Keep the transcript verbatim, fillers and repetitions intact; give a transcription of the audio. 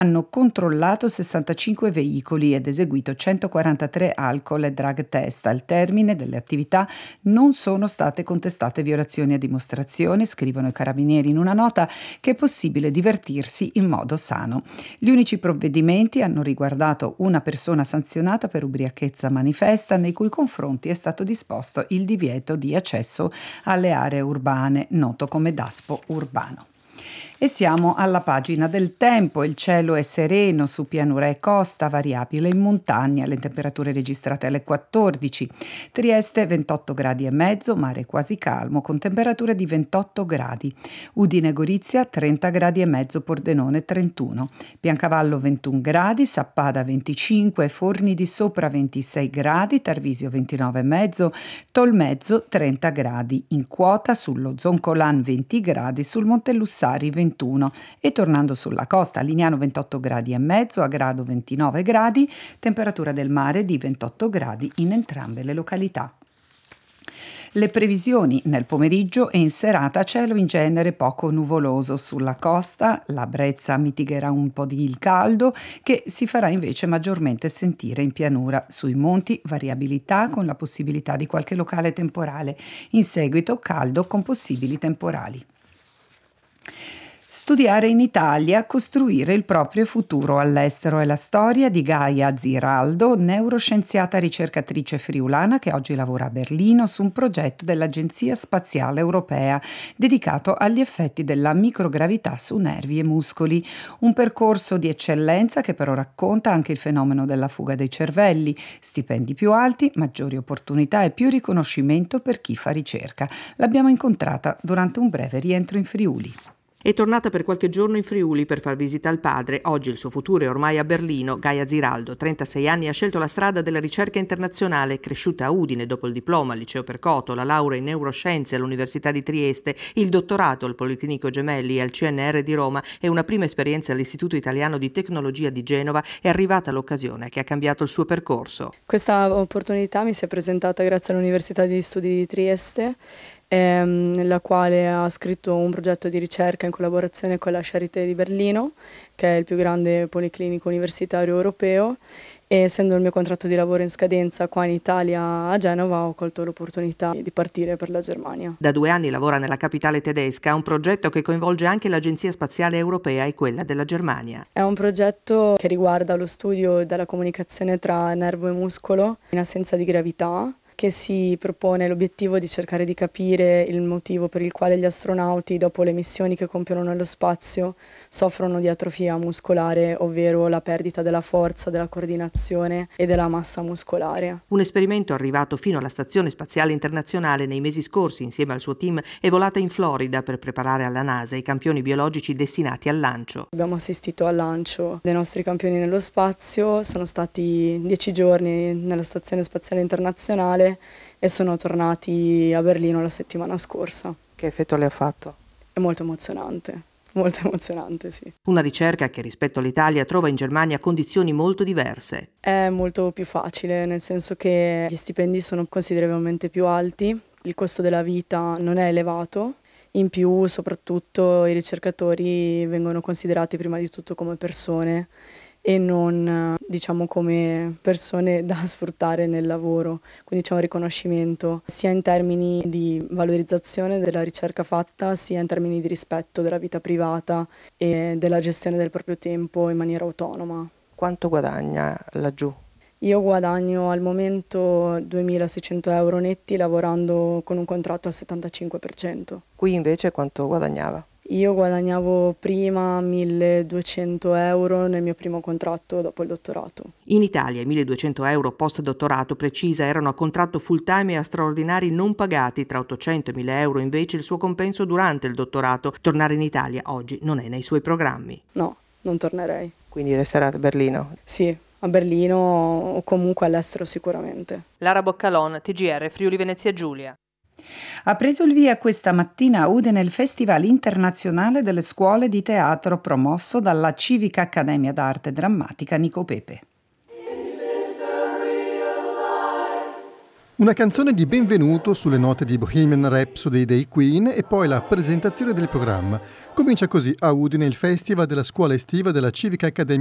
hanno controllato sessantacinque veicoli ed eseguito centoquarantatré alcol e drug test. Al termine delle attività non sono state contestate violazioni a dimostrazione, scrivono i carabinieri in una nota, che è possibile divertirsi in modo sano. Gli unici provvedimenti hanno riguardato una persona sanzionata per ubriachezza manifesta, nei cui confronti è stato disposto il divieto di accesso alle aree urbane, noto come DASPO urbano. E siamo alla pagina del tempo. Il cielo è sereno su pianura e costa, variabile in montagna, le temperature registrate alle quattordici. Trieste ventotto gradi e mezzo, mare quasi calmo con temperature di ventotto gradi. Udine e Gorizia trenta gradi e mezzo, Pordenone trentuno. Biancavallo ventuno gradi, Sappada venticinque, Forni di Sopra ventisei gradi, Tarvisio ventinove e mezzo, Tolmezzo trenta gradi. In quota sullo Zoncolan venti gradi, sul Monte Lussari ventuno. E tornando sulla costa, Lignano ventotto gradi e mezzo, Agrado ventinove gradi, temperatura del mare di ventotto gradi in entrambe le località. Le previsioni: nel pomeriggio e in serata cielo in genere poco nuvoloso sulla costa, la brezza mitigherà un po' di il caldo che si farà invece maggiormente sentire in pianura. Sui monti variabilità con la possibilità di qualche locale temporale, in seguito caldo con possibili temporali. Studiare in Italia, costruire il proprio futuro all'estero è la storia di Gaia Ziraldo, neuroscienziata ricercatrice friulana che oggi lavora a Berlino su un progetto dell'Agenzia Spaziale Europea dedicato agli effetti della microgravità su nervi e muscoli. Un percorso di eccellenza che però racconta anche il fenomeno della fuga dei cervelli, stipendi più alti, maggiori opportunità e più riconoscimento per chi fa ricerca. L'abbiamo incontrata durante un breve rientro in Friuli. È tornata per qualche giorno in Friuli per far visita al padre. Oggi il suo futuro è ormai a Berlino. Gaia Ziraldo, trentasei anni, ha scelto la strada della ricerca internazionale. Cresciuta a Udine dopo il diploma al liceo Percoto, la laurea in neuroscienze all'Università di Trieste, il dottorato al Policlinico Gemelli e al C N R di Roma e una prima esperienza all'Istituto Italiano di Tecnologia di Genova, è arrivata l'occasione che ha cambiato il suo percorso. Questa opportunità mi si è presentata grazie all'Università di Studi di Trieste, nella quale ha scritto un progetto di ricerca in collaborazione con la Charité di Berlino, che è il più grande policlinico universitario europeo, e essendo il mio contratto di lavoro in scadenza qua in Italia a Genova ho colto l'opportunità di partire per la Germania. Da due anni lavora nella capitale tedesca, un progetto che coinvolge anche l'Agenzia Spaziale Europea e quella della Germania. È un progetto che riguarda lo studio della comunicazione tra nervo e muscolo in assenza di gravità, che si propone l'obiettivo di cercare di capire il motivo per il quale gli astronauti, dopo le missioni che compiono nello spazio, soffrono di atrofia muscolare, ovvero la perdita della forza, della coordinazione e della massa muscolare. Un esperimento arrivato fino alla Stazione Spaziale Internazionale nei mesi scorsi insieme al suo team è volata in Florida per preparare alla NASA i campioni biologici destinati al lancio. Abbiamo assistito al lancio dei nostri campioni nello spazio, sono stati dieci giorni nella Stazione Spaziale Internazionale e sono tornati a Berlino la settimana scorsa. Che effetto le ha fatto? È molto emozionante, molto emozionante, sì. Una ricerca che rispetto all'Italia trova in Germania condizioni molto diverse. È molto più facile, nel senso che gli stipendi sono considerevolmente più alti, il costo della vita non è elevato, in più soprattutto i ricercatori vengono considerati prima di tutto come persone e non, diciamo, come persone da sfruttare nel lavoro, quindi c'è un riconoscimento sia in termini di valorizzazione della ricerca fatta, sia in termini di rispetto della vita privata e della gestione del proprio tempo in maniera autonoma. Quanto guadagna laggiù? Io guadagno al momento duemilaseicento euro netti lavorando con un contratto al settantacinque per cento. Qui invece quanto guadagnava? Io guadagnavo prima milleduecento euro nel mio primo contratto dopo il dottorato. In Italia i milleduecento euro post-dottorato, precisa, erano a contratto full time e a straordinari non pagati, tra ottocento e mille euro invece il suo compenso durante il dottorato. Tornare in Italia oggi non è nei suoi programmi. No, non tornerei. Quindi resterà a Berlino? Sì, a Berlino o comunque all'estero sicuramente. Lara Boccalon, T G R Friuli Venezia Giulia. Ha preso il via questa mattina a Udine il Festival internazionale delle scuole di teatro promosso dalla Civica Accademia d'Arte Drammatica Nico Pepe. Una canzone di benvenuto sulle note di Bohemian Rhapsody dei Queen e poi la presentazione del programma. Comincia così a Udine il festival della scuola estiva della Civica Accademia